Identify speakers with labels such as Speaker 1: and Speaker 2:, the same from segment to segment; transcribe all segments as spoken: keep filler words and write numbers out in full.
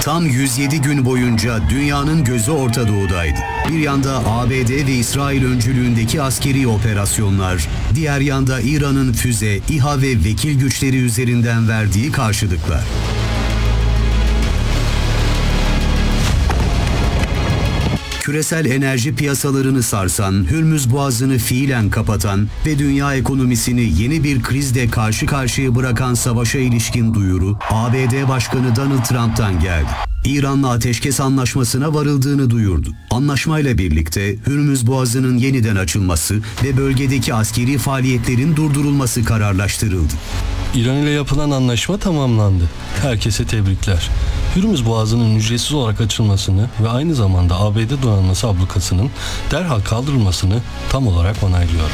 Speaker 1: Tam yüz yedi gün boyunca dünyanın gözü Orta Doğu'daydı. Bir yanda A B D ve İsrail öncülüğündeki askeri operasyonlar, diğer yanda İran'ın füze, İHA ve vekil güçleri üzerinden verdiği karşılıklar. Küresel enerji piyasalarını sarsan, Hürmüz Boğazı'nı fiilen kapatan ve dünya ekonomisini yeni bir krizle karşı karşıya bırakan savaşa ilişkin duyuru A B D Başkanı Donald Trump'tan geldi. İran'la ateşkes anlaşmasına varıldığını duyurdu. Anlaşmayla birlikte Hürmüz Boğazı'nın yeniden açılması ve bölgedeki askeri faaliyetlerin durdurulması kararlaştırıldı.
Speaker 2: İran ile yapılan anlaşma tamamlandı. Herkese tebrikler. Hürmüz Boğazı'nın ücretsiz olarak açılmasını ve aynı zamanda A B D donanması ablukasının derhal kaldırılmasını tam olarak onaylıyorum.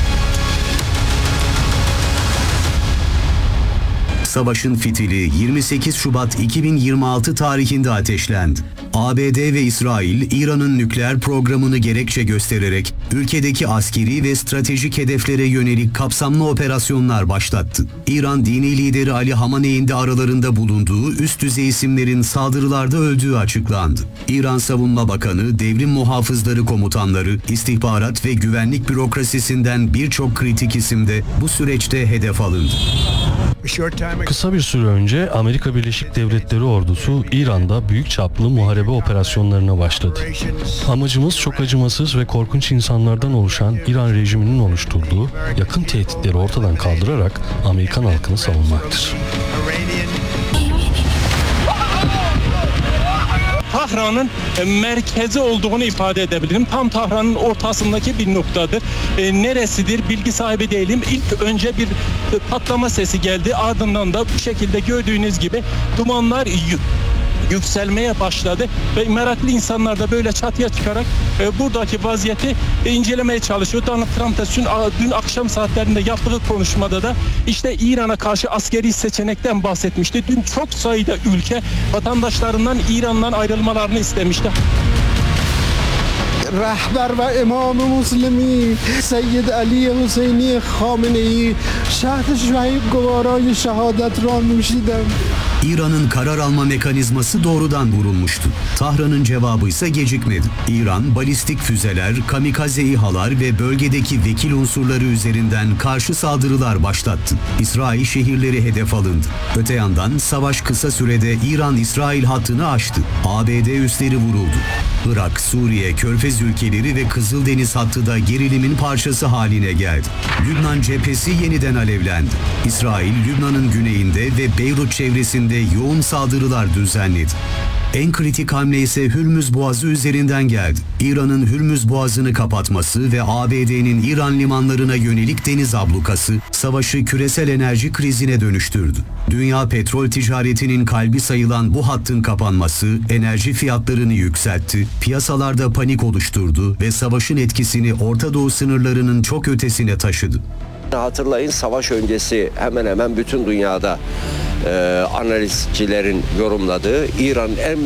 Speaker 1: Savaşın fitili yirmi sekiz Şubat iki bin yirmi altı tarihinde ateşlendi. A B D ve İsrail, İran'ın nükleer programını gerekçe göstererek ülkedeki askeri ve stratejik hedeflere yönelik kapsamlı operasyonlar başlattı. İran dini lideri Ali Hamaney'in de aralarında bulunduğu üst düzey isimlerin saldırılarda öldüğü açıklandı. İran Savunma Bakanı, devrim muhafızları komutanları, istihbarat ve güvenlik bürokrasisinden birçok kritik isim de bu süreçte hedef alındı.
Speaker 2: Kısa bir süre önce Amerika Birleşik Devletleri ordusu İran'da büyük çaplı muharebe operasyonlarına başladı. Amacımız çok acımasız ve korkunç insanlardan oluşan İran rejiminin oluşturduğu yakın tehditleri ortadan kaldırarak Amerikan halkını savunmaktır.
Speaker 3: Tahran'ın merkezi olduğunu ifade edebilirim. Tam Tahran'ın ortasındaki bir noktadır. E, neresidir bilgi sahibi değilim. İlk önce bir patlama sesi geldi. Ardından da bu şekilde gördüğünüz gibi dumanlar yükselmeye başladı ve meraklı insanlar da böyle çatıya çıkarak e, buradaki vaziyeti e, incelemeye çalışıyor. Donald Trump da dün, dün akşam saatlerinde yaptığı konuşmada da işte İran'a karşı askeri seçenekten bahsetmişti. Dün çok sayıda ülke vatandaşlarından İran'dan ayrılmalarını istemişti.
Speaker 4: رهبر و امام مسلمین سید علی حسینی خامنه‌ای شهد شهید گوارای şehadet را نوشیدم.
Speaker 1: İran'ın karar alma mekanizması doğrudan vurulmuştu. Tahran'ın cevabı ise gecikmedi. İran, balistik füzeler, kamikaze İHA'lar ve bölgedeki vekil unsurları üzerinden karşı saldırılar başlattı. İsrail şehirleri hedef alındı. Öte yandan savaş kısa sürede İran-İsrail hattını aştı. A B D üsleri vuruldu. Irak, Suriye, Körfez ülkeleri ve Kızıldeniz hattı da gerilimin parçası haline geldi. Lübnan cephesi yeniden alevlendi. İsrail, Lübnan'ın güneyinde ve Beyrut çevresinde yoğun saldırılar düzenledi. En kritik hamle ise Hürmüz Boğazı üzerinden geldi. İran'ın Hürmüz Boğazı'nı kapatması ve A B D'nin İran limanlarına yönelik deniz ablukası savaşı küresel enerji krizine dönüştürdü. Dünya petrol ticaretinin kalbi sayılan bu hattın kapanması enerji fiyatlarını yükseltti, piyasalarda panik oluşturdu ve savaşın etkisini Orta Doğu sınırlarının çok ötesine taşıdı.
Speaker 5: Hatırlayın, savaş öncesi hemen hemen bütün dünyada e, analistçilerin yorumladığı İran'ın en